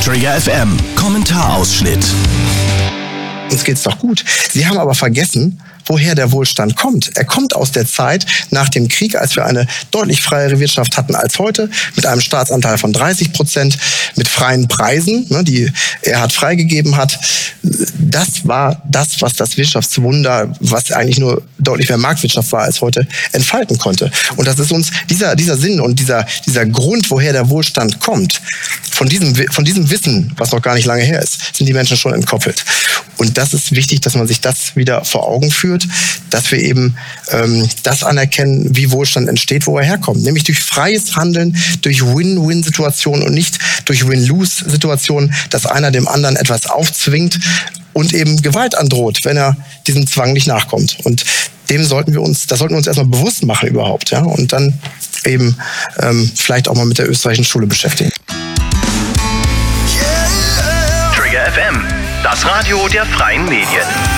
Trigger FM, Kommentarausschnitt. Uns geht's doch gut. Sie haben aber vergessen, woher der Wohlstand kommt. Er kommt aus der Zeit nach dem Krieg, als wir eine deutlich freiere Wirtschaft hatten als heute, mit einem Staatsanteil von 30%, mit freien Preisen, die er freigegeben hat. Das war das, was das Wirtschaftswunder, was eigentlich nur deutlich mehr Marktwirtschaft war als heute, entfalten konnte. Und das ist uns dieser Sinn und dieser Grund, woher der Wohlstand kommt, von diesem Wissen, was noch gar nicht lange her ist, sind die Menschen schon entkoppelt. Und das ist wichtig, dass man sich das wieder vor Augen führt, dass wir eben das anerkennen, wie Wohlstand entsteht, wo er herkommt. Nämlich durch freies Handeln, durch Win-Win-Situationen und nicht durch Win-Lose-Situationen, dass einer dem anderen etwas aufzwingt und eben Gewalt androht, wenn er diesem Zwang nicht nachkommt. Und das sollten wir uns erstmal bewusst machen überhaupt, ja, und dann eben vielleicht auch mal mit der österreichischen Schule beschäftigen. Trigger FM, das Radio der freien Medien.